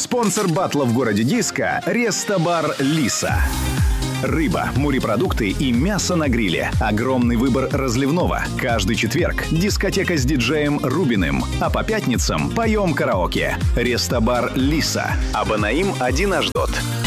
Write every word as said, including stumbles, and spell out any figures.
Спонсор батла в городе Диска – Рестобар «Лиса». Рыба, морепродукты и мясо на гриле. Огромный выбор разливного. Каждый четверг дискотека с диджеем Рубиным. А по пятницам поем караоке. Рестобар «Лиса». Абанаим один Аждот.